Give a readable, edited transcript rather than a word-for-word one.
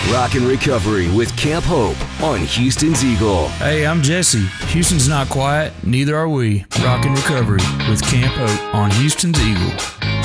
Rock and Recovery with Camp Hope on Houston's Eagle. Hey, I'm Jesse. Houston's not quiet, neither are we. Rock and Recovery with Camp Hope on Houston's Eagle.